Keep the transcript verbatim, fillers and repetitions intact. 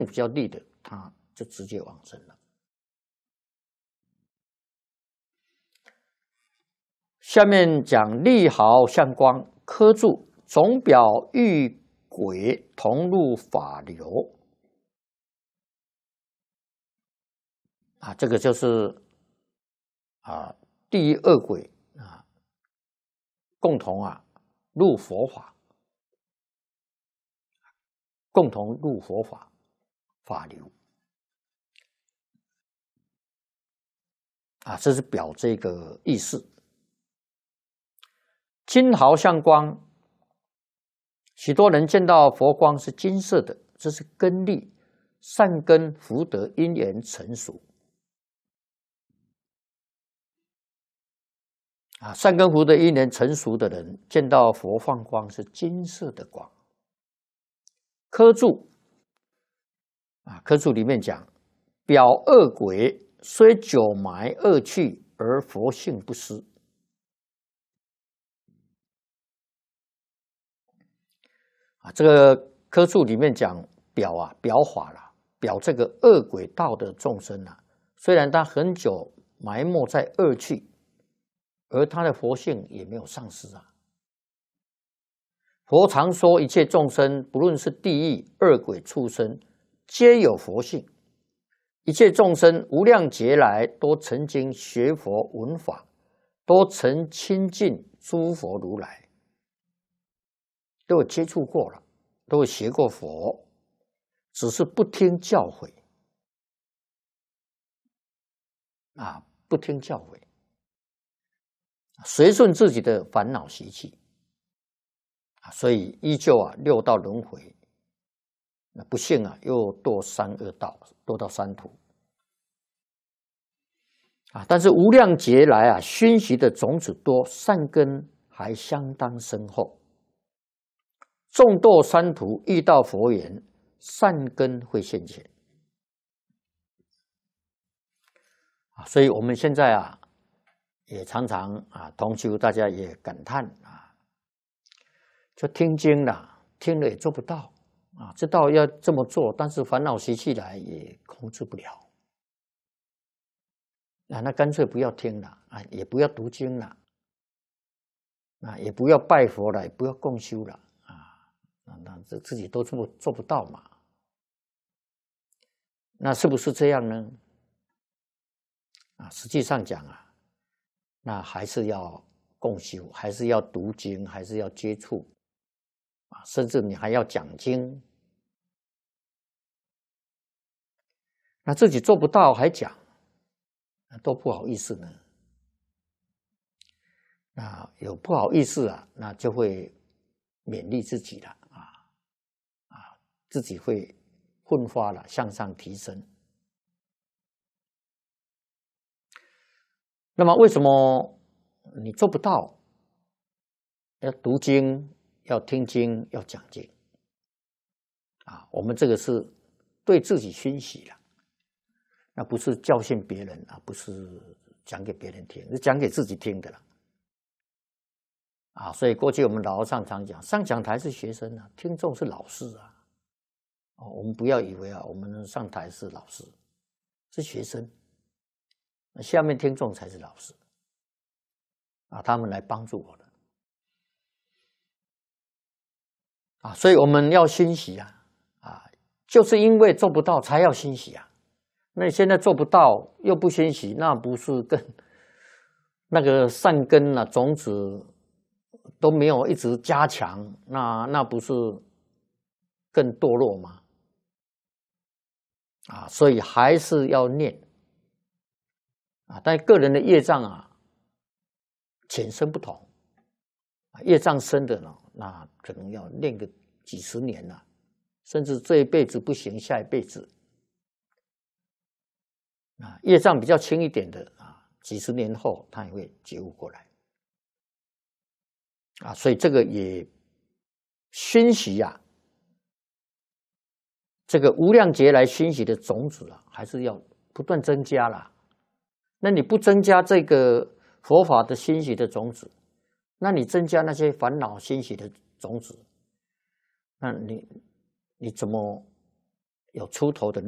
比较利的，他就直接往生了。下面讲利毫相光，科注总表遇轨同入法流啊，这个就是啊第一恶鬼啊共同啊入佛法，共同入佛法法流啊，这是表这个意思。金毫相光，许多人见到佛光是金色的，这是根利善根福德因缘成熟啊，善根福德因缘成熟的人见到佛放光是金色的光。科注啊，科注里面讲，表恶鬼虽久埋恶趣，而佛性不失。啊，这个科注里面讲表啊，表法了，表这个恶鬼道的众生啊，虽然他很久埋没在恶趣，而他的佛性也没有丧失啊。佛常说，一切众生，不论是地狱、恶鬼、畜生，皆有佛性。一切众生无量劫来都曾经学佛闻法，都曾亲近诸佛如来。都有接触过了，都有学过佛，只是不听教诲啊，不听教诲，随顺自己的烦恼习气啊，所以依旧啊六道轮回，那不幸啊又堕三恶道，堕到三途啊。但是无量劫来啊，熏习的种子多，善根还相当深厚。众堕三途，遇到佛缘，善根会现前啊！所以我们现在啊，也常常啊，同修大家也感叹啊，就听经了，听了也做不到啊，知道要这么做，但是烦恼习气来也控制不了啊，那干脆不要听了啊，也不要读经了啊，也不要拜佛了，也不要共修了。那这自己都做做不到嘛？那是不是这样呢？啊，实际上讲啊，那还是要共修，还是要读经，还是要接触啊，甚至你还要讲经。那自己做不到还讲，那多不好意思呢。那有不好意思啊，那就会勉励自己了。自己会奋发了，向上提升。那么为什么你做不到？要读经，要听经，要讲经啊！我们这个是对自己熏习了，那不是教训别人啊，不是讲给别人听，是讲给自己听的了啊！所以过去我们老和尚常讲，上讲台是学生啊，听众是老师啊。哦，我们不要以为啊，我们上台是老师，是学生，那下面听众才是老师啊，他们来帮助我的啊，所以我们要欣喜啊啊，就是因为做不到才要欣喜啊。那你现在做不到又不欣喜，那不是跟那个善根啊种子都没有一直加强，那那不是更堕落吗？啊，所以还是要念啊，但个人的业障啊，浅深不同，业障深的呢，那可能要念个几十年了，甚至这一辈子不行，下一辈子啊，业障比较轻一点的啊，几十年后他也会觉悟过来啊，所以这个也熏习呀。这个无量劫来熏习的种子啊，还是要不断增加啦。那你不增加这个佛法的熏习的种子，那你增加那些烦恼熏习的种子，那你你怎么有出头的